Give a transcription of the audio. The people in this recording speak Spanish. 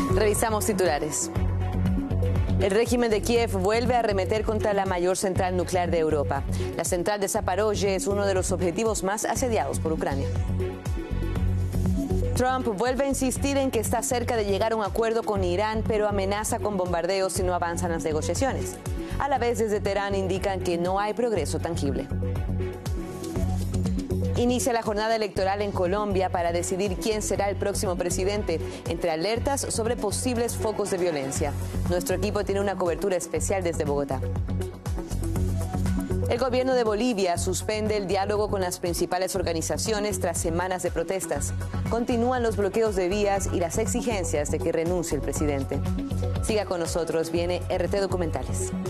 Revisamos titulares. El régimen de Kiev vuelve a arremeter contra la mayor central nuclear de Europa. La central de Zaporozhye es uno de los objetivos más asediados por Ucrania. Trump vuelve a insistir en que está cerca de llegar a un acuerdo con Irán, pero amenaza con bombardeos si no avanzan las negociaciones. A la vez, desde Teherán indican que no hay progreso tangible. Inicia la jornada electoral en Colombia para decidir quién será el próximo presidente, entre alertas sobre posibles focos de violencia. Nuestro equipo tiene una cobertura especial desde Bogotá. El gobierno de Bolivia suspende el diálogo con las principales organizaciones tras semanas de protestas. Continúan los bloqueos de vías y las exigencias de que renuncie el presidente. Siga con nosotros, viene RT Documentales.